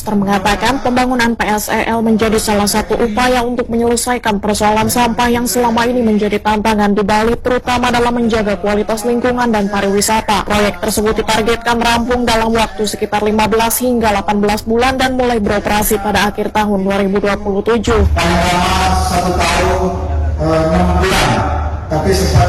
mengatakan pembangunan PSEL menjadi salah satu upaya untuk menyelesaikan persoalan sampah yang selama ini menjadi tantangan di Bali, terutama dalam menjaga kualitas lingkungan dan pariwisata. Proyek tersebut ditargetkan rampung dalam waktu sekitar 15 hingga 18 bulan dan mulai beroperasi pada akhir tahun 2027. Paling lama 1 tahun 6 bulan, tapi sempat